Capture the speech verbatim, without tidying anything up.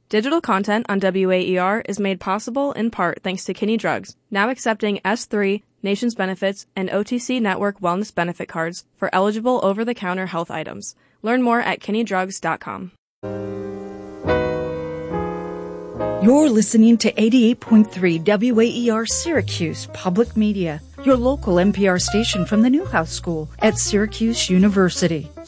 Digital content on W A E R is made possible in part thanks to Kinney Drugs, now accepting S three, Nations Benefits, and O T C Network Wellness Benefit Cards for eligible over-the-counter health items. Learn more at kinney drugs dot com. You're listening to eighty-eight point three W A E R Syracuse Public Media, your local N P R station from the Newhouse School at Syracuse University.